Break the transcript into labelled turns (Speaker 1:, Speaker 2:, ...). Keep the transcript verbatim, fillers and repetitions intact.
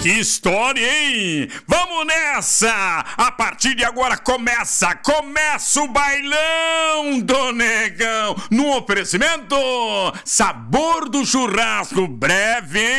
Speaker 1: Que história, hein? Vamos nessa! A partir de agora começa, começa o bailão do Negão. No oferecimento, sabor do churrasco breve, hein?